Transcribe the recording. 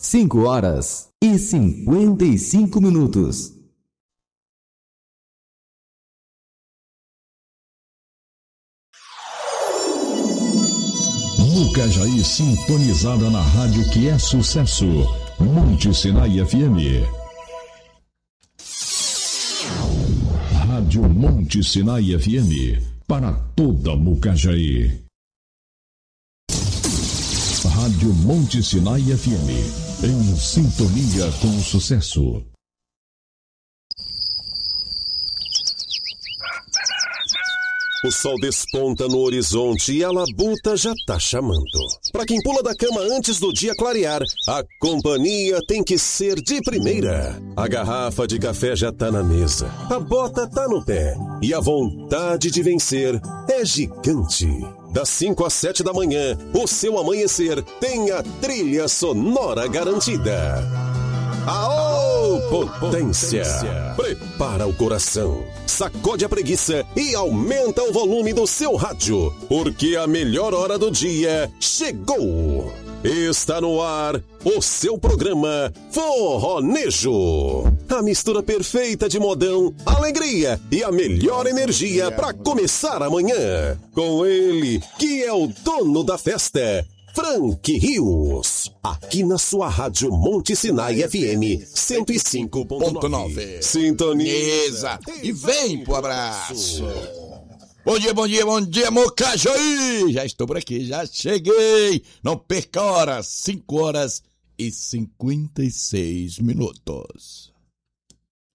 5h55. Mucajaí sintonizada na rádio que é sucesso. Monte Sinai FM. Rádio Monte Sinai FM. Para toda Mucajaí. Rádio Monte Sinai FM. Em sintonia com o sucesso. O sol desponta no horizonte e a labuta já tá chamando. Pra quem pula da cama antes do dia clarear, a companhia tem que ser de primeira. A garrafa de café já tá na mesa, a bota tá no pé e a vontade de vencer é gigante. Das 5 às 7 da manhã, o seu amanhecer tem a trilha sonora garantida. Aô, potência! Prepara o coração, sacode a preguiça e aumenta o volume do seu rádio, porque a melhor hora do dia chegou! Está no ar o seu programa Forronejo. A mistura perfeita de modão, alegria e a melhor energia para começar amanhã. Com ele, que é o dono da festa, Frank Rios, aqui na sua rádio Monte Sinai FM 105.9. Sintoniza e vem pro abraço. Bom dia, Mucajaí! Já estou por aqui, já cheguei. Não perca a hora, 5h56.